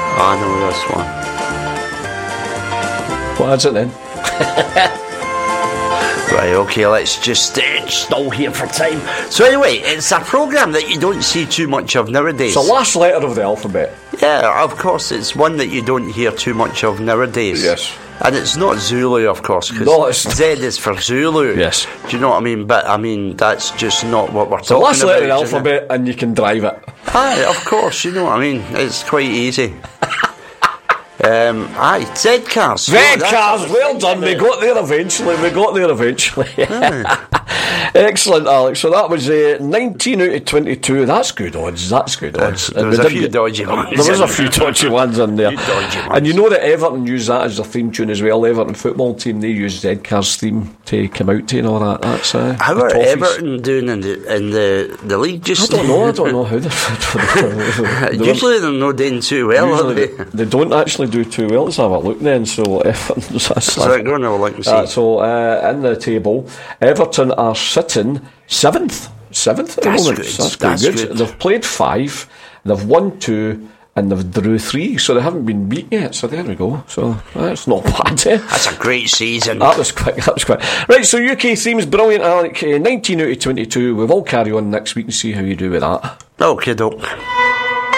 I know this one. What is it then? Right, okay, let's just stall here for time. So anyway, it's a programme that you don't see too much of nowadays. It's the last letter of the alphabet. Yeah, of course, it's one that you don't hear too much of nowadays. Yes. And it's not Zulu, of course, because No, it's Z is for Zulu. Yes. Do you know what I mean? But, I mean, that's just not what we're It's the talking last about. letter of the alphabet, and you can drive it. Aye, of course, you know what I mean. It's quite easy. Aye, Z cars. Red cars, well done. We got there eventually. Excellent, Alex. So that was 19 out of 22. That's good odds. There was a few dodgy ones. There was a few dodgy ones in there. Few dodgy ones. And you know that Everton use that as their theme tune as well. Everton football team, they use Z-Cars theme to come out to and all that. That's how are Everton doing in the league? Just I don't know how they're usually they're not doing too well, are they? They don't actually do too well. Let's have a look then. So Everton. So go and have a look and see. So in the table, Everton are sitting seventh at the moment. That's good. They've played 5, they've won 2, and they've drew 3. So they haven't been beat yet. So there we go. So that's not bad. That's a great season. That was quick. Right. So UK themes, brilliant, Alec. 19 out of 22. We will carry on next week and see how you do with that. Okay, doke.